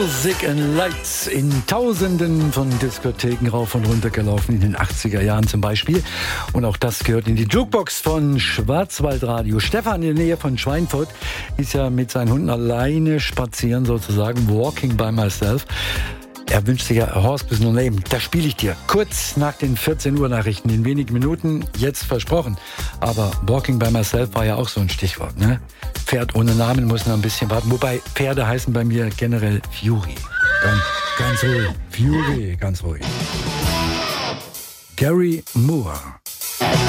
Music and Lights in Tausenden von Diskotheken rauf und runter gelaufen, in den 80er Jahren zum Beispiel. Und auch das gehört in die Jukebox von Schwarzwaldradio. Stefan in der Nähe von Schweinfurt ist ja mit seinen Hunden alleine spazieren, sozusagen, walking by myself. Er wünscht sich ja A Horse with No Name. Das spiele ich dir kurz nach den 14 Uhr Nachrichten in wenigen Minuten, jetzt versprochen. Aber Walking by Myself war ja auch so ein Stichwort, ne? Pferd ohne Namen muss noch ein bisschen warten. Wobei Pferde heißen bei mir generell Fury. Ganz ruhig. Fury, ganz ruhig. Gary Moore.